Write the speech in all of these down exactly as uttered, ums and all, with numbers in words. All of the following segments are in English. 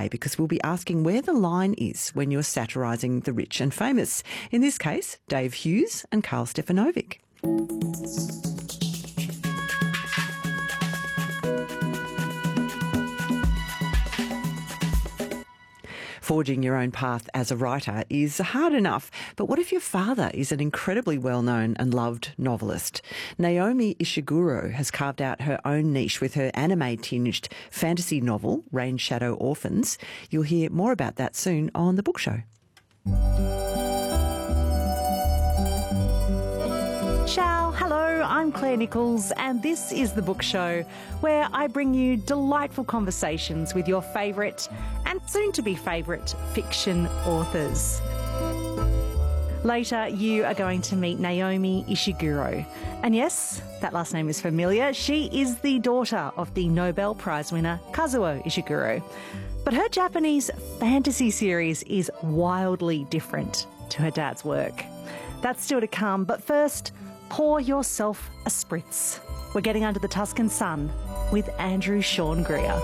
today because we'll be asking where the line is when you're satirising the rich and famous. In this case, Dave Hughes and Karl Stefanovic. Forging your own path as a writer is hard enough, but what if your father is an incredibly well-known and loved novelist? Naomi Ishiguro has carved out her own niche with her anime-tinged fantasy novel, Rain Shadow Orphans. You'll hear more about that soon on The Book Show. Ciao, hello, I'm Claire Nichols and this is The Book Show, where I bring you delightful conversations with your favourite and soon-to-be favourite fiction authors. Later, you are going to meet Naomi Ishiguro. And yes, that last name is familiar. She is the daughter of the Nobel Prize winner Kazuo Ishiguro. But her Japanese fantasy series is wildly different to her dad's work. That's still to come, but first, pour yourself a spritz. We're getting under the Tuscan sun with Andrew Sean Greer.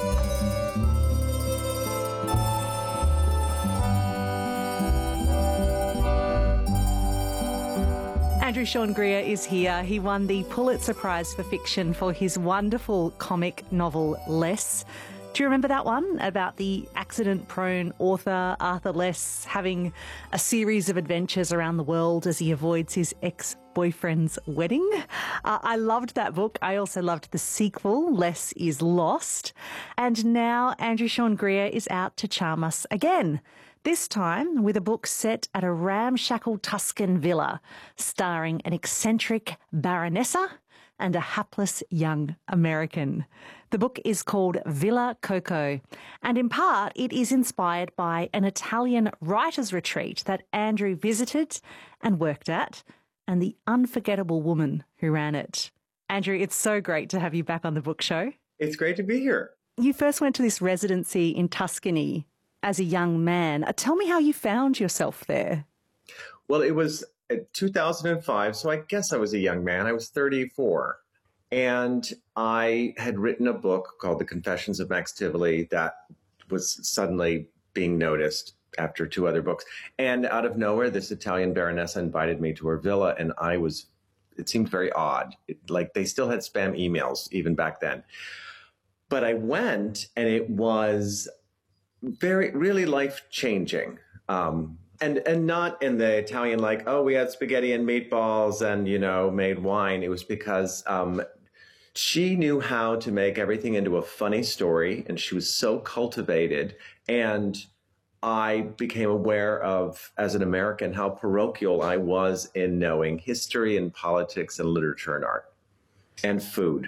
Andrew Sean Greer is here. He won the Pulitzer Prize for Fiction for his wonderful comic novel Less. Do you remember that one about the accident-prone author Arthur Less having a series of adventures around the world as he avoids his ex-boyfriend's wedding? Uh, I loved that book. I also loved the sequel, Less is Lost. And now Andrew Sean Greer is out to charm us again. This time with a book set at a ramshackle Tuscan villa, starring an eccentric baronessa and a hapless young American. The book is called Villa Coco, and in part it is inspired by an Italian writers' retreat that Andrew visited and worked at, and the unforgettable woman who ran it. Andrew, it's so great to have you back on The Book Show. It's great to be here. You first went to this residency in Tuscany as a young man. Uh, tell me how you found yourself there. Well, it was two thousand five, so I guess I was a young man. I was thirty-four. And I had written a book called The Confessions of Max Tivoli that was suddenly being noticed after two other books. And out of nowhere, this Italian baronessa invited me to her villa, and I was, it seemed very odd. It, like they still had spam emails even back then. But I went, and it was very, really life-changing. Um, and and not in the Italian, like, oh, we had spaghetti and meatballs and, you know, made wine. It was because um, she knew how to make everything into a funny story, and she was so cultivated. And I became aware of, as an American, how parochial I was in knowing history and politics and literature and art and food.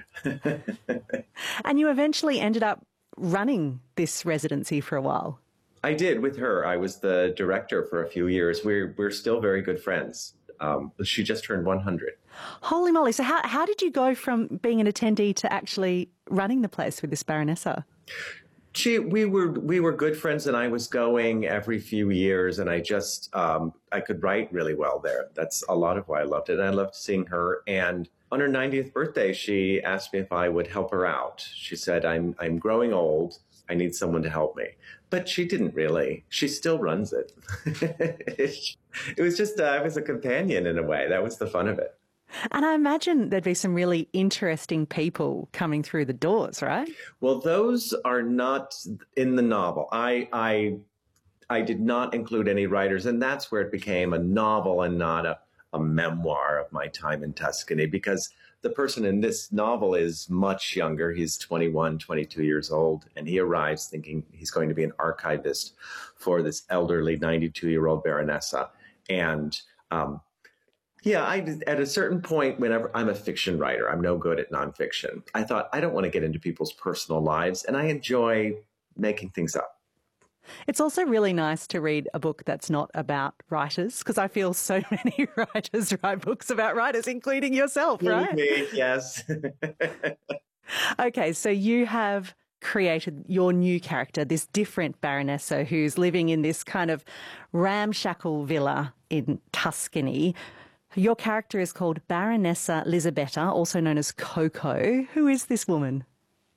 And you eventually ended up running this residency for a while. I did with her. I was the director for a few years. We're we're still very good friends. Um, she just turned one hundred. Holy moly. So how, how did you go from being an attendee to actually running the place with this baronessa? She, we were we were good friends, and I was going every few years, and I just, um, I could write really well there. That's a lot of why I loved it. And I loved seeing her. And on her ninetieth birthday, she asked me if I would help her out. She said, I'm I'm growing old. I need someone to help me. But she didn't really. She still runs it. It was just, uh, I was a companion in a way. That was the fun of it. And I imagine there'd be some really interesting people coming through the doors, right? Well, those are not in the novel. I, I, I did not include any writers, and that's where it became a novel and not a, a memoir of my time in Tuscany, because the person in this novel is much younger. He's twenty-one, twenty-two years old, and he arrives thinking he's going to be an archivist for this elderly ninety-two-year-old baronessa. And um, yeah, I, at a certain point, whenever I'm a fiction writer, I'm no good at nonfiction. I thought, I don't want to get into people's personal lives, and I enjoy making things up. It's also really nice to read a book that's not about writers, because I feel so many writers write books about writers, including yourself, right? Me, yes. Okay, so you have created your new character, this different baronessa who's living in this kind of ramshackle villa in Tuscany. Your character is called Baronessa Lisabetta, also known as Coco. Who is this woman?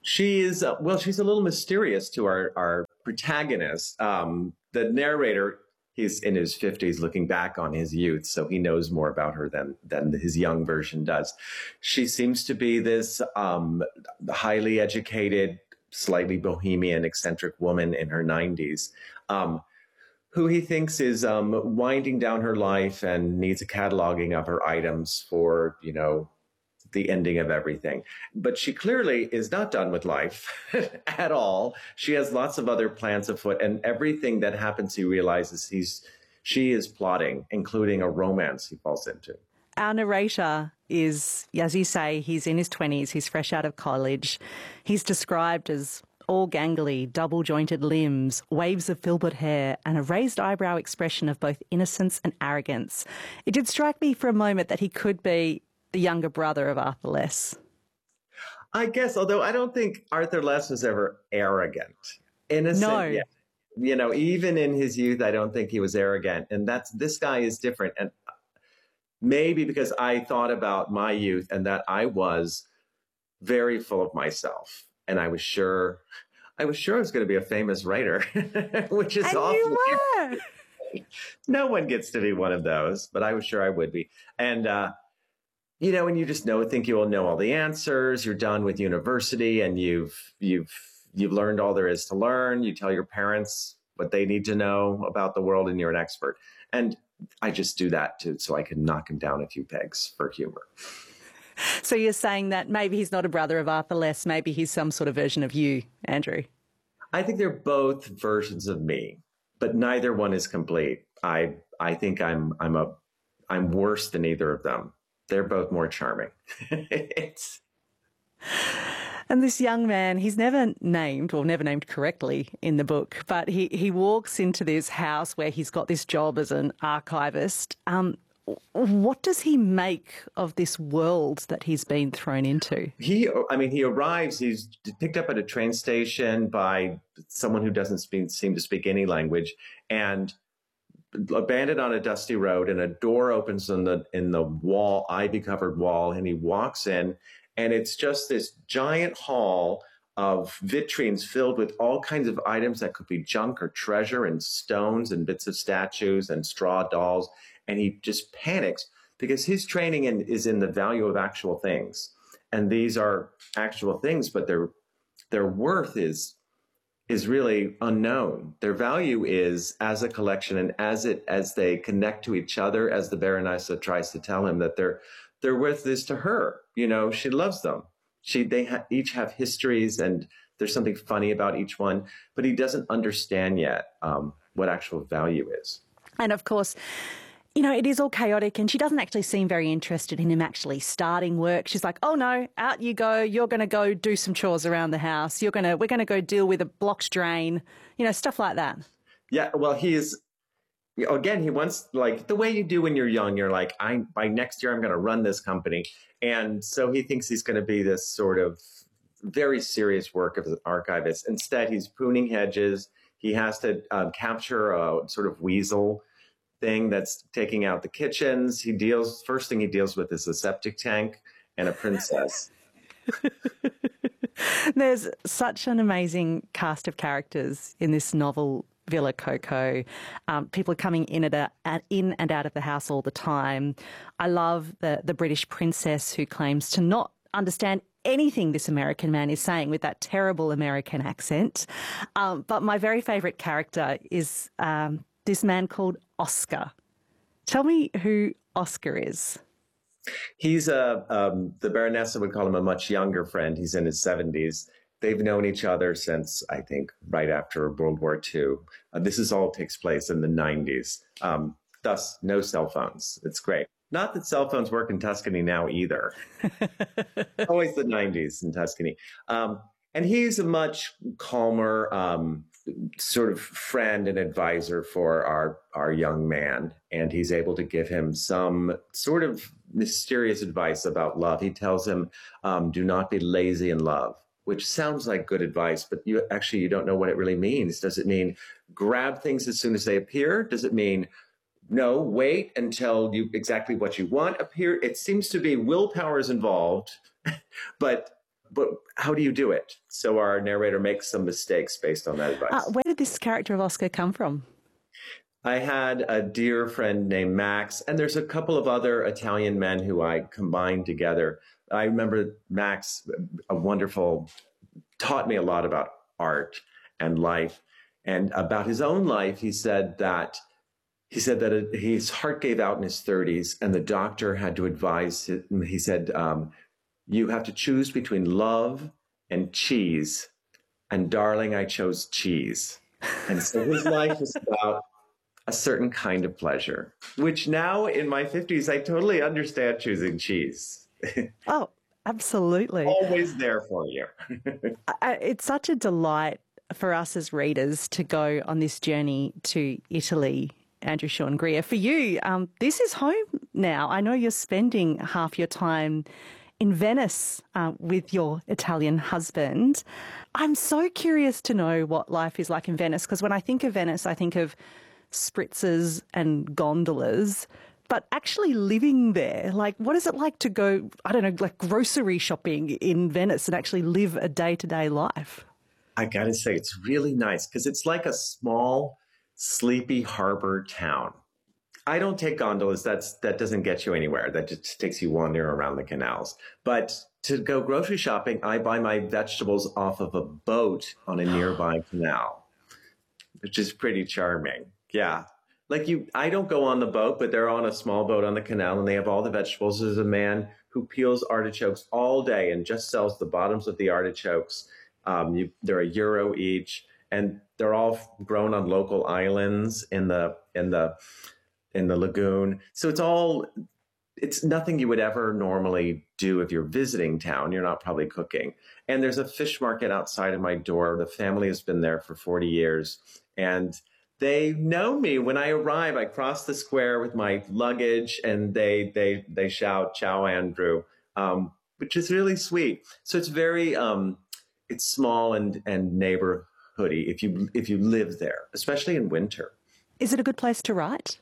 She is, uh, well, she's a little mysterious to our, our protagonist. Um, the narrator, he's in his fifties looking back on his youth, so he knows more about her than, than his young version does. She seems to be this um, highly educated, slightly bohemian, eccentric woman in her nineties, um, who he thinks is um, winding down her life and needs a cataloging of her items for, you know, the ending of everything. But she clearly is not done with life at all. She has lots of other plans afoot, and everything that happens, he realizes he's she is plotting, including a romance he falls into. Our narrator is, as you say, he's in his twenties, he's fresh out of college. He's described as all gangly, double-jointed limbs, waves of filbert hair, and a raised eyebrow expression of both innocence and arrogance. It did strike me for a moment that he could be the younger brother of Arthur Less. I guess, although I don't think Arthur Less was ever arrogant. Innocent, no. yeah. You know, even in his youth, I don't think he was arrogant. And that's, this guy is different. And maybe because I thought about my youth and that I was very full of myself. And I was sure, I was sure I was going to be a famous writer, which is and awful. You were. No one gets to be one of those, but I was sure I would be. And, uh, you know, and you just know, think you will know all the answers. You're done with university and you've, you've, you've learned all there is to learn. You tell your parents what they need to know about the world and you're an expert. And I just do that too, so I can knock him down a few pegs for humor. So you're saying that maybe he's not a brother of Arthur Less, maybe he's some sort of version of you, Andrew? I think they're both versions of me, but neither one is complete. I I think I'm I'm a I'm worse than either of them. They're both more charming. It's... And this young man, he's never named, or never named correctly in the book, but he, he walks into this house where he's got this job as an archivist. Um, what does he make of this world that he's been thrown into? He, I mean, he arrives, he's picked up at a train station by someone who doesn't speak, seem to speak any language, and abandoned on a dusty road, and a door opens in the in the wall, ivy-covered wall, and he walks in, and it's just this giant hall of vitrines filled with all kinds of items that could be junk or treasure, and stones and bits of statues and straw dolls. And he just panics because his training in, is in the value of actual things. And these are actual things, but their their worth is is really unknown. Their value is as a collection, and as it as they connect to each other, as the Baronessa tries to tell him that their their worth is to her. You know, she loves them. She they ha each have histories, and there's something funny about each one, but he doesn't understand yet um, what actual value is. And of course, you know, it is all chaotic, and she doesn't actually seem very interested in him actually starting work. She's like, oh no, out you go. You're going to go do some chores around the house. You're going to, we're going to go deal with a blocked drain, you know, stuff like that. Yeah. Well, he is, again, he wants, like the way you do when you're young, you're like, I, by next year, I'm going to run this company. And so he thinks he's going to be this sort of very serious work as an archivist. Instead, he's pruning hedges. He has to um, capture a sort of weasel thing that's taking out the kitchens. He deals, first thing he deals with is a septic tank and a princess. There's such an amazing cast of characters in this novel, Villa Coco. Um, people are coming in, at a, in and out of the house all the time. I love the, the British princess who claims to not understand anything this American man is saying with that terrible American accent. Um, but my very favourite character is um, this man called Oscar. Tell me who Oscar is. He's a, um, the Baronessa would call him a much younger friend. He's in his seventies. They've known each other since, I think, right after World War Two. Uh, this is all takes place in the nineties. Um, thus, no cell phones. It's great. Not that cell phones work in Tuscany now either. Always the nineties in Tuscany. Um, and he's a much calmer, um, sort of friend and advisor for our, our young man. And he's able to give him some sort of mysterious advice about love. He tells him, um, do not be lazy in love, which sounds like good advice, but you actually, you don't know what it really means. Does it mean grab things as soon as they appear? Does it mean, no, wait until you exactly what you want appear? It seems to be willpower is involved, but but how do you do it? So our narrator makes some mistakes based on that advice. Uh, where did this character of Oscar come from? I had a dear friend named Max, and there's a couple of other Italian men who I combined together. I remember Max, a wonderful, taught me a lot about art and life. And about his own life, he said that he said that it, his heart gave out in his thirties, and the doctor had to advise him. He said, um, you have to choose between love and cheese. And darling, I chose cheese. And so his life was about a certain kind of pleasure, which now in my fifties, I totally understand choosing cheese. Oh, absolutely. Always there for you. It's such a delight for us as readers to go on this journey to Italy, Andrew Sean Greer. For you, um, this is home now. I know you're spending half your time in Venice uh, with your Italian husband. I'm so curious to know what life is like in Venice, because when I think of Venice, I think of spritzers and gondolas, but actually living there, like what is it like to go, I don't know, like grocery shopping in Venice and actually live a day-to-day life? I gotta say, it's really nice because it's like a small, sleepy harbor town. I don't take gondolas. That's that doesn't get you anywhere. That just takes you wandering around the canals. But to go grocery shopping, I buy my vegetables off of a boat on a nearby canal, which is pretty charming. Yeah. Like you, I don't go on the boat, but they're on a small boat on the canal and they have all the vegetables. There's a man who peels artichokes all day and just sells the bottoms of the artichokes. Um, you, they're a euro each, and they're all grown on local islands in the, in the, in the lagoon. So it's all, it's nothing you would ever normally do if you're visiting town. You're not probably cooking. And there's a fish market outside of my door. The family has been there for forty years. And they know me. When I arrive, I cross the square with my luggage and they they they shout, "Ciao, Andrew," um, which is really sweet. So it's very, um, it's small and, and neighborhoody if you, if you live there, especially in winter. Is it a good place to write?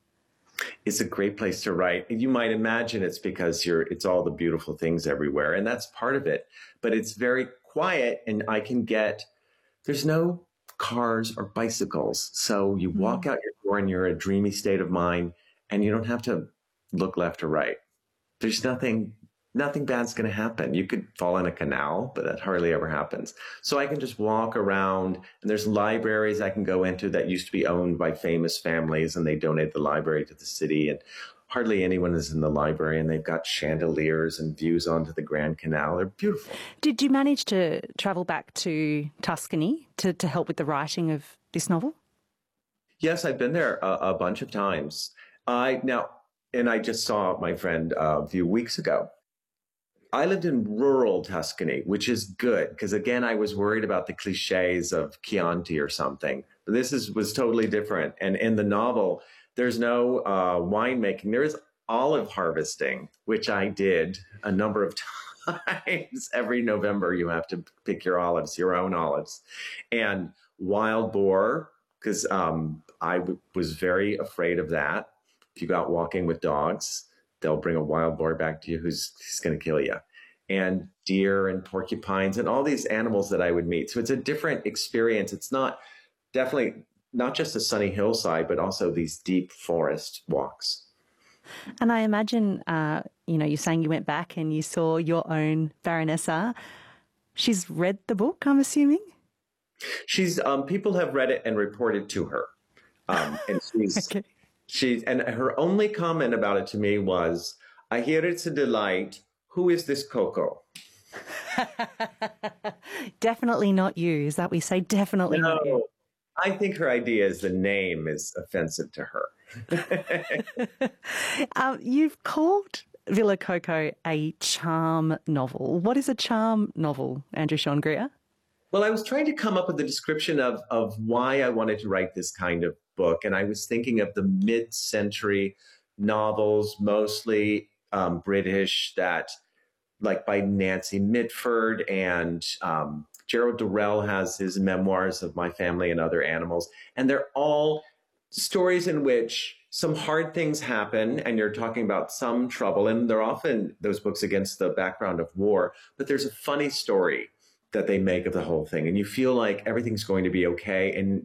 It's a great place to write. You might imagine it's because you're, it's all the beautiful things everywhere, and that's part of it. But it's very quiet, and I can get, there's no cars or bicycles. So you walk mm. out your door and you're in a dreamy state of mind, and you don't have to look left or right. There's nothing, nothing bad's going to happen. You could fall in a canal, but that hardly ever happens. So I can just walk around, and there's libraries I can go into that used to be owned by famous families, and they donate the library to the city, and hardly anyone is in the library, and they've got chandeliers and views onto the Grand Canal. They're beautiful. Did you manage to travel back to Tuscany to, to help with the writing of this novel? Yes, I've been there a, a bunch of times. I now, and I just saw my friend uh, a few weeks ago. I lived in rural Tuscany, which is good because, again, I was worried about the cliches of Chianti or something. But this is was totally different. And in the novel, there's no uh, winemaking. There is olive harvesting, which I did a number of times. Every November, you have to pick your olives, your own olives. And wild boar, because um, I w- was very afraid of that. If you go out walking with dogs, they'll bring a wild boar back to you who's, who's going to kill you. And deer and porcupines and all these animals that I would meet. So it's a different experience. It's not definitely not just a sunny hillside, but also these deep forest walks. And I imagine, uh, you know, you're saying you went back and you saw your own Baronessa. She's read the book, I'm assuming? She's, um, people have read it and reported to her. Um, and she's, okay. She, and her only comment about it to me was, "I hear it's a delight. Who is this Coco?" Definitely not you. Is that what you say? Definitely no, not you. I think her idea is the name is offensive to her. um, you've called Villa Coco a charm novel. What is a charm novel, Andrew Sean Greer? Well, I was trying to come up with a description of, of why I wanted to write this kind of book. And I was thinking of the mid-century novels, mostly um, British, that like by Nancy Mitford, and um, Gerald Durrell has his memoirs of My Family and Other Animals. And they're all stories in which some hard things happen and you're talking about some trouble, and they're often those books against the background of war, but there's a funny story that they make of the whole thing, and you feel like everything's going to be okay, and